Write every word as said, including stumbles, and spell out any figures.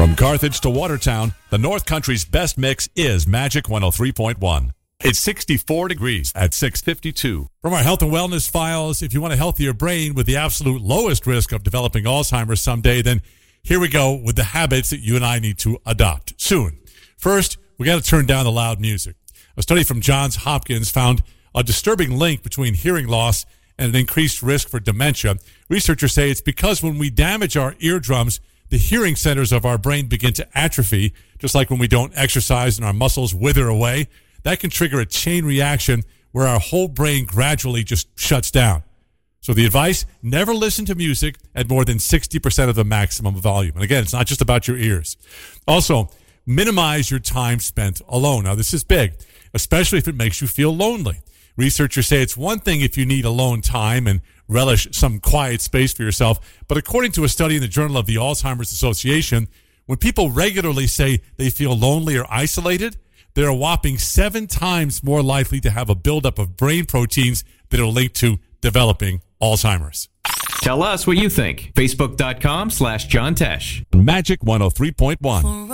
From Carthage to Watertown, the North Country's best mix is Magic one oh three point one. It's sixty-four degrees at six fifty-two. From our health and wellness files, if you want a healthier brain with the absolute lowest risk of developing Alzheimer's someday, then here we go with the habits that you and I need to adopt soon. First, we got to turn down the loud music. A study from Johns Hopkins found a disturbing link between hearing loss and an increased risk for dementia. Researchers say it's because when we damage our eardrums, the hearing centers of our brain begin to atrophy, just like when we don't exercise and our muscles wither away. That can trigger a chain reaction where our whole brain gradually just shuts down. So the advice, never listen to music at more than sixty percent of the maximum volume. And again, it's not just about your ears. Also, minimize your time spent alone. Now, this is big, especially if it makes you feel lonely. Researchers say it's one thing if you need alone time and relish some quiet space for yourself. But according to a study in the Journal of the Alzheimer's Association, when people regularly say they feel lonely or isolated, they're a whopping seven times more likely to have a buildup of brain proteins that are linked to developing Alzheimer's. Tell us what you think. Facebook.com slash John Tesh. Magic one oh three point one.